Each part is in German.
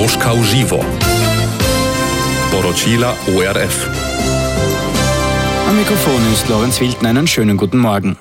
Troška v živo. Poročila ORF. Am Mikrofon ist Lorenz Wildner. Einen schönen guten Morgen.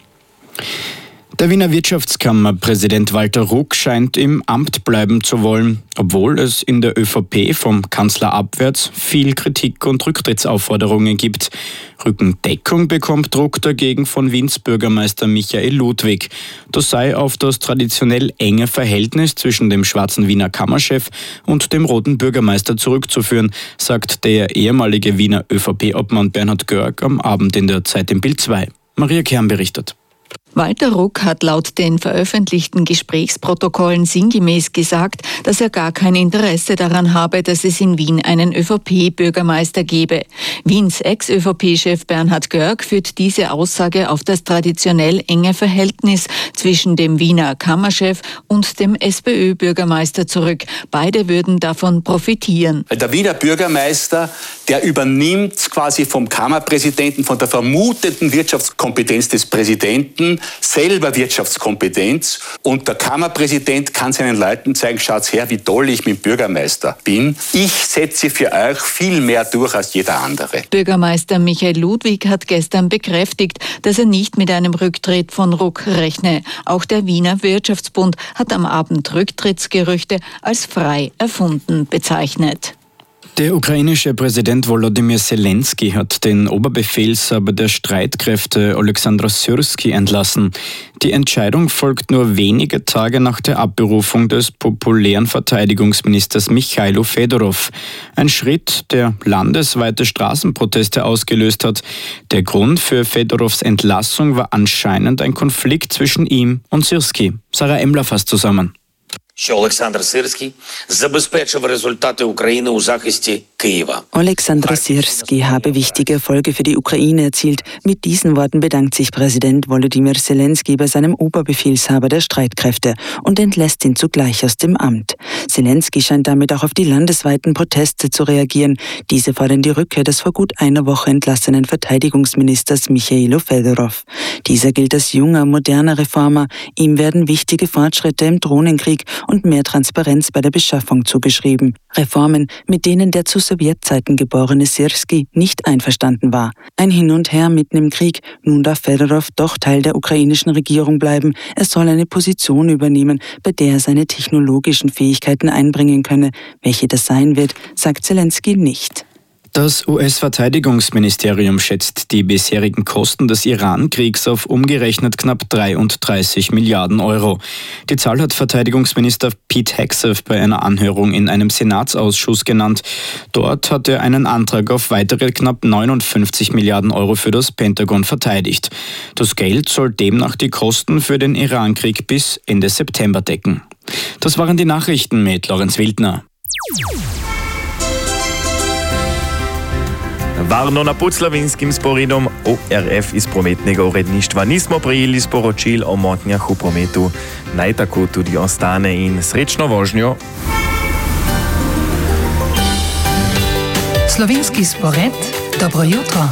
Der Wiener Wirtschaftskammerpräsident Walter Ruck scheint im Amt bleiben zu wollen, obwohl es in der ÖVP vom Kanzler abwärts viel Kritik und Rücktrittsaufforderungen gibt. Rückendeckung bekommt Ruck dagegen von Wiens Bürgermeister Michael Ludwig. Das sei auf das traditionell enge Verhältnis zwischen dem schwarzen Wiener Kammerchef und dem roten Bürgermeister zurückzuführen, sagt der ehemalige Wiener ÖVP-Obmann Bernhard Görg am Abend in der Zeit im Bild 2. Maria Kern berichtet. Walter Ruck hat laut den veröffentlichten Gesprächsprotokollen sinngemäß gesagt, dass er gar kein Interesse daran habe, dass es in Wien einen ÖVP-Bürgermeister gebe. Wiens Ex-ÖVP-Chef Bernhard Görg führt diese Aussage auf das traditionell enge Verhältnis zwischen dem Wiener Kammerchef und dem SPÖ-Bürgermeister zurück. Beide würden davon profitieren. Der Wiener Bürgermeister, der übernimmt quasi vom Kammerpräsidenten, von der vermuteten Wirtschaftskompetenz des Präsidenten, selber Wirtschaftskompetenz, und der Kammerpräsident kann seinen Leuten zeigen, schaut her, wie toll ich mit dem Bürgermeister bin. Ich setze für euch viel mehr durch als jeder andere. Bürgermeister Michael Ludwig hat gestern bekräftigt, dass er nicht mit einem Rücktritt von Ruck rechne. Auch der Wiener Wirtschaftsbund hat am Abend Rücktrittsgerüchte als frei erfunden bezeichnet. Der ukrainische Präsident Volodymyr Zelensky hat den Oberbefehlshaber der Streitkräfte Oleksandr Syrskij entlassen. Die Entscheidung folgt nur wenige Tage nach der Abberufung des populären Verteidigungsministers Michailo Fedorov. Ein Schritt, der landesweite Straßenproteste ausgelöst hat. Der Grund für Fedorovs Entlassung war anscheinend ein Konflikt zwischen ihm und Syrskij. Sarah Emler fasst zusammen. Що Олександр Сирський забезпечив результати України у захисті Києва. Oleksandr Syrskij habe wichtige Erfolge für die Ukraine erzielt. Mit diesen Worten bedankt sich Präsident Volodymyr Zelensky bei seinem Oberbefehlshaber der Streitkräfte und entlässt ihn zugleich aus dem Amt. Zelensky scheint damit auch auf die landesweiten Proteste zu reagieren. Diese fordern die Rückkehr des vor gut einer Woche entlassenen Verteidigungsministers Michailo Fedorov. Dieser gilt als junger, moderner Reformer. Ihm werden wichtige Fortschritte im Drohnenkrieg und mehr Transparenz bei der Beschaffung zugeschrieben. Reformen, mit denen der zu Sowjetzeiten geborene Syrskij nicht einverstanden war. Ein Hin und Her mitten im Krieg. Nun darf Fedorov doch Teil der ukrainischen Regierung bleiben. Er soll eine Position übernehmen, bei der er seine technologischen Fähigkeiten einbringen könne. Welche das sein wird, sagt Zelensky nicht. Das US-Verteidigungsministerium schätzt die bisherigen Kosten des Iran-Kriegs auf umgerechnet knapp 33 Milliarden Euro. Die Zahl hat Verteidigungsminister Pete Hegseth bei einer Anhörung in einem Senatsausschuss genannt. Dort hat er einen Antrag auf weitere knapp 59 Milliarden Euro für das Pentagon verteidigt. Das Geld soll demnach die Kosten für den Iran-Krieg bis Ende September decken. Das waren die Nachrichten mit Lorenz Wildner. Varno na Puclavinskim sporidom ORF iz prometnega uredništva nismo prejeli sporočil o motnjah v prometu. Naj tako tudi ostane in srečno vožnjo. Slovenski spored, dobro jutro.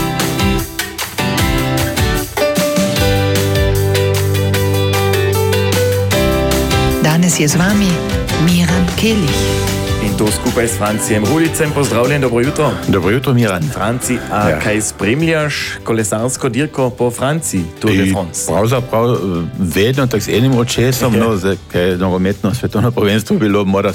Danes je z vami Miran Kelich. In to skupaj s Francijem Rulicem. Pozdravljen, dobro jutro. Dobro jutro, Miran. Franci, kaj spremljaš kolesarsko dirko po Franciji, Tour de France? Pravzaprav vedno tako s enim očesom, no, kaj nogometno svetovno prvenstvo bilo, mora